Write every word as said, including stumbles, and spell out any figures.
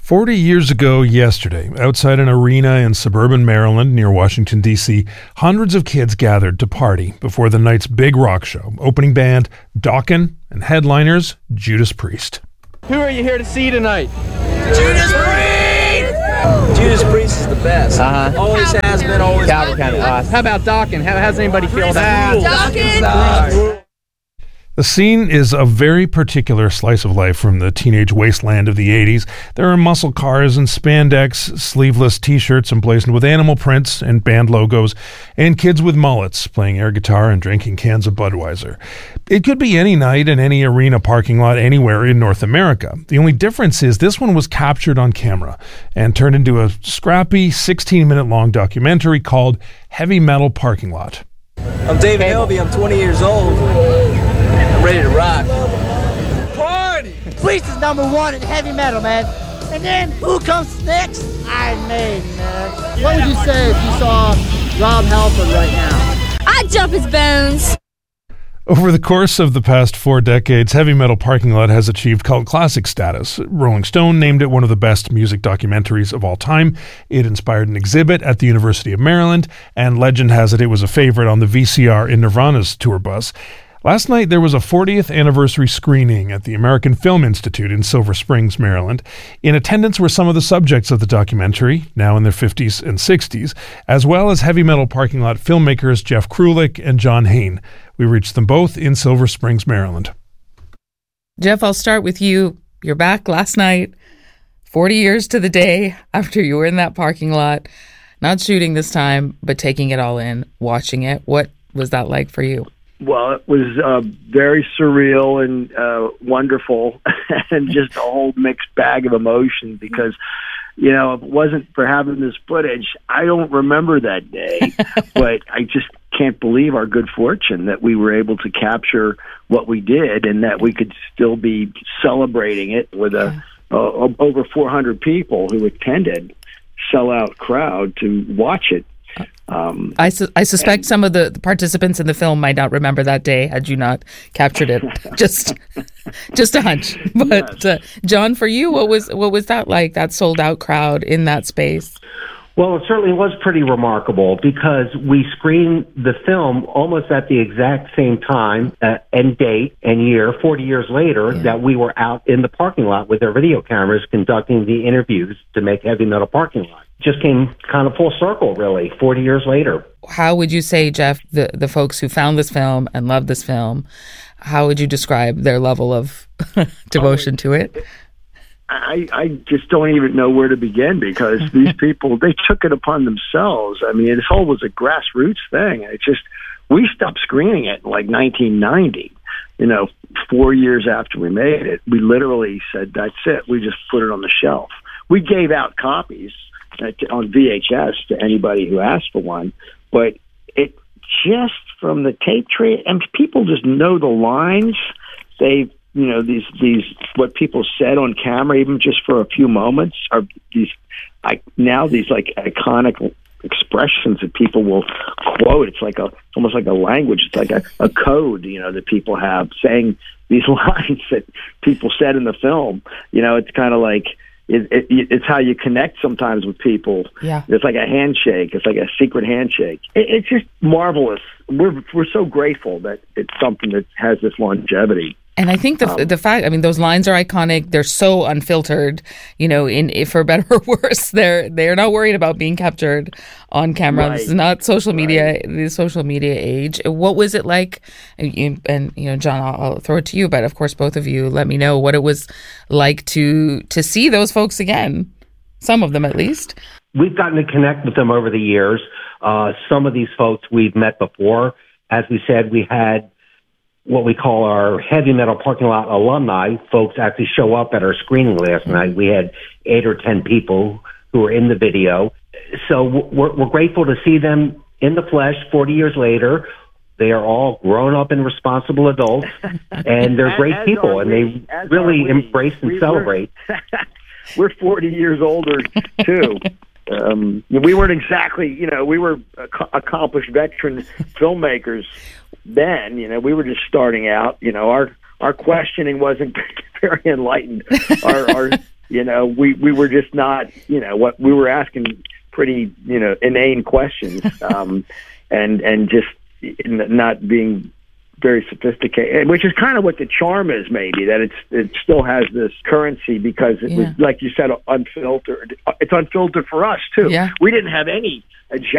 Forty years ago yesterday, outside an arena in suburban Maryland near Washington, D C, hundreds of kids gathered to party before the night's big rock show. Opening band, Dokken, and headliners, Judas Priest. Who are you here to see tonight? Judas Priest! Judas Priest is the best. Uh-huh. Always has been, always Calvin kind of us. How about Dokken? How how's anybody feel about Dokken? The scene is a very particular slice of life from the teenage wasteland of the eighties. There are muscle cars and spandex, sleeveless t-shirts emblazoned with animal prints and band logos, and kids with mullets playing air guitar and drinking cans of Budweiser. It could be any night in any arena parking lot anywhere in North America. The only difference is this one was captured on camera and turned into a scrappy sixteen-minute long documentary called Heavy Metal Parking Lot. I'm David Helby. I'm twenty years old. I'm ready to rock. Party! Priest is number one in heavy metal, man. And then who comes next? Iron Maiden, man. What would you say if you saw Rob Halford right now? I'd jump his bones. Over the course of the past four decades, Heavy Metal Parking Lot has achieved cult classic status. Rolling Stone named it one of the best music documentaries of all time. It inspired an exhibit at the University of Maryland, and legend has it it was a favorite on the V C R in Nirvana's tour bus. Last night, there was a fortieth anniversary screening at the American Film Institute in Silver Springs, Maryland. In attendance were some of the subjects of the documentary, now in their fifties and sixties, as well as Heavy Metal Parking Lot filmmakers Jeff Krulik and John Hain. We reached them both in Silver Springs, Maryland. Jeff, I'll start with you. You're back last night, forty years to the day after you were in that parking lot, not shooting this time, but taking it all in, watching it. What was that like for you? Well, it was uh, very surreal and uh, wonderful and just a whole mixed bag of emotion because, you know, if it wasn't for having this footage, I don't remember that day. But I just can't believe our good fortune that we were able to capture what we did and that we could still be celebrating it with a, uh, over four hundred people who attended, sellout crowd to watch it. Um, I, su- I suspect and, some of the participants in the film might not remember that day had you not captured it. just, just a hunch. But yes. uh, John, for you, what was what was that like? That sold out crowd in that space. Well, it certainly was pretty remarkable because we screened the film almost at the exact same time uh, and date and year, forty years later, yeah. that we were out in the parking lot with our video cameras conducting the interviews to make Heavy Metal Parking Lot. Just came kind of full circle, really, forty years later. How would you say, Jeff, the, the folks who found this film and loved this film, how would you describe their level of devotion oh, to it? I, I just don't even know where to begin because these people, they took it upon themselves. I mean, this whole was a grassroots thing. It just, we stopped screening it in like nineteen ninety, you know, four years after we made it. We literally said, that's it. We just put it on the shelf. We gave out copies on V H S to anybody who asked for one, but it just from the tape trade, and people just know the lines. They, you know, these these what people said on camera, even just for a few moments, are these I now these like iconic expressions that people will quote. It's like a almost like a language. It's like a, a code, you know, that people have saying these lines that people said in the film. You know, it's kind of like. It, it, it's how you connect sometimes with people. Yeah. It's like a handshake. It's like a secret handshake. It, it's just marvelous. We're we're so grateful that it's something that has this longevity. And I think the um, the fact, I mean, those lines are iconic. They're so unfiltered, you know, in if for better or worse, they're they're not worried about being captured on camera. Right. This is not social media, right. The social media age. What was it like? And, you, and you know, John, I'll, I'll throw it to you, but of course, both of you, let me know what it was like to to see those folks again. Some of them, at least. We've gotten to connect with them over the years. Uh, some of these folks we've met before. As we said, we had what we call our Heavy Metal Parking Lot alumni folks actually show up at our screening last night. We had eight or ten people who were in the video. So we're, we're grateful to see them in the flesh forty years later. They are all grown up and responsible adults, and they're great as people, and they really embrace and we, celebrate. We're forty years older, too. Um, we weren't exactly, you know, we were ac- accomplished veteran filmmakers then. You know, we were just starting out. You know, our our questioning wasn't very enlightened. Our our You know, we, we were just not, you know, what we were asking pretty, you know, inane questions, um, and and just not being very sophisticated, which is kind of what the charm is, maybe, that it's it still has this currency because it Yeah. was, like you said, unfiltered. It's unfiltered for us too. Yeah. We didn't have any agenda.